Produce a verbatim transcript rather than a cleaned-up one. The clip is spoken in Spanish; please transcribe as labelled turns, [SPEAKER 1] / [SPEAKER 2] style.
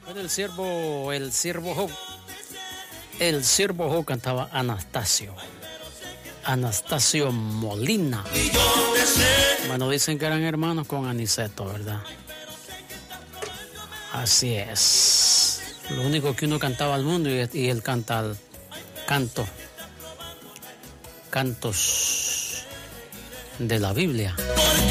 [SPEAKER 1] Bueno, el siervo, el siervo Job, el siervo Job cantaba Anastasio. Anastasio Molina. Bueno, dicen que eran hermanos con Aniceto, ¿verdad? Así es. Lo único que uno cantaba al mundo y, y él canta al canto, cantos de la Biblia.